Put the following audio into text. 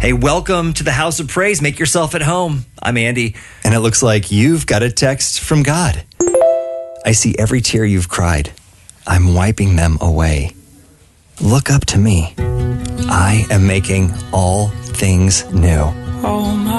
Hey, welcome to the House of Praise. Make yourself at home. I'm Andy. And it looks like you've got a text from God. I see every tear you've cried. I'm wiping them away. Look up to me. I am making all things new. Oh, my.